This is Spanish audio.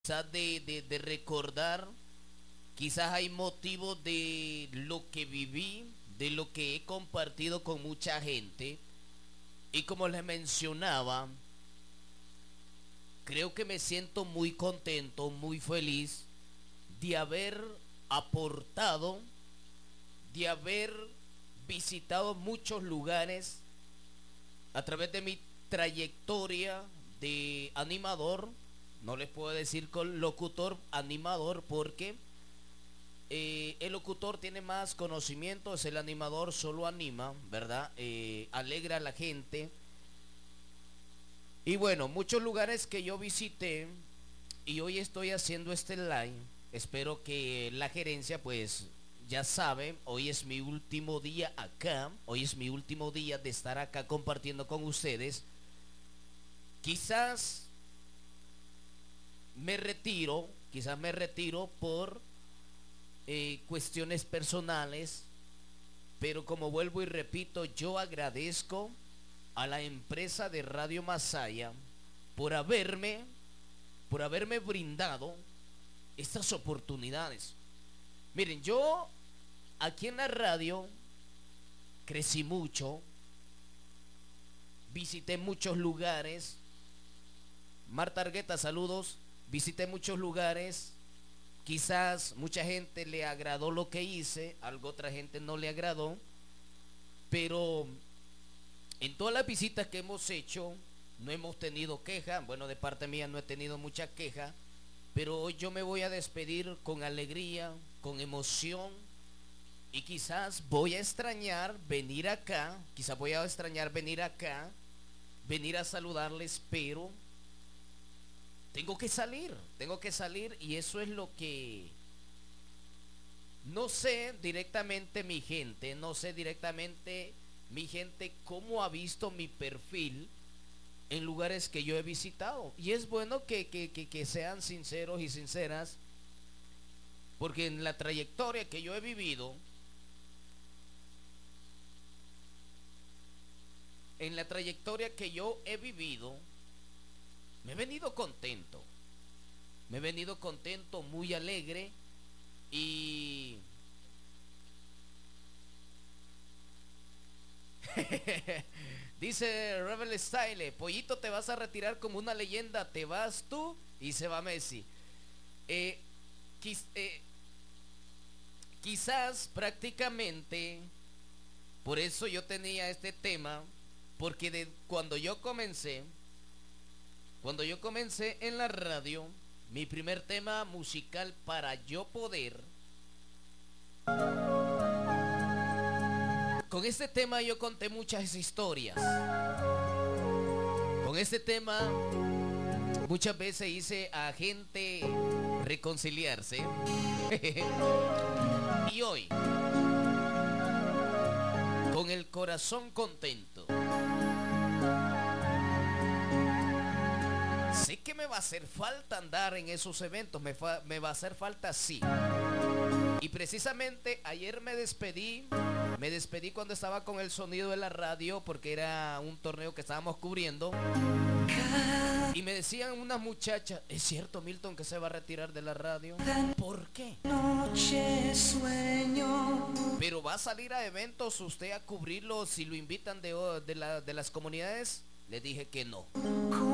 quizás de recordar, quizás hay motivos de lo que viví, de lo que he compartido con mucha gente. Y como les mencionaba, creo que me siento muy contento, muy feliz de haber aportado, de haber visitado muchos lugares a través de mi trayectoria de animador. No les puedo decir con locutor, animador, porque el locutor tiene más conocimientos, el animador solo anima, ¿verdad? Alegra a la gente. Y bueno, muchos lugares que yo visité y hoy estoy haciendo este live. Espero que la gerencia pues ya sabe, hoy es mi último día acá, hoy es mi último día de estar acá compartiendo con ustedes. Quizás quizás me retiro por cuestiones personales, pero como vuelvo y repito, yo agradezco a la empresa de Radio Masaya por por haberme brindado estas oportunidades. Miren, yo aquí en la radio crecí mucho, visité muchos lugares. Marta Argueta, saludos. Visité muchos lugares. Quizás mucha gente le agradó lo que hice, algo otra gente no le agradó, pero en todas las visitas que hemos hecho no hemos tenido queja. Bueno, de parte mía no he tenido mucha queja, pero hoy yo me voy a despedir con alegría, con emoción, y quizás voy a extrañar venir acá, quizás voy a extrañar venir acá, venir a saludarles, pero tengo que salir y eso es lo que no sé directamente mi gente, no sé directamente mi gente cómo ha visto mi perfil en lugares que yo he visitado. Y es bueno que sean sinceros y sinceras, porque en la trayectoria que yo he vivido, en la trayectoria que yo he vivido, me he venido contento. Me he venido contento, muy alegre y dice Rebel Style, Pollito, te vas a retirar como una leyenda, te vas tú y se va Messi. Eh, quiz- eh, Quizás prácticamente por eso yo tenía este tema, porque cuando yo comencé en la radio, mi primer tema musical para yo poder, con este tema yo conté muchas historias. Con este tema muchas veces hice a gente reconciliarse. Y hoy, con el corazón contento, sé que me va a hacer falta andar en esos eventos, me va a hacer falta, sí. Y precisamente ayer me despedí cuando estaba con el sonido de la radio porque era un torneo que estábamos cubriendo. Y me decían unas muchachas, ¿es cierto, Milton, que se va a retirar de la radio? ¿Por qué? Noche sueño. Pero va a salir a eventos usted a cubrirlo si lo invitan de las comunidades. Le dije que no.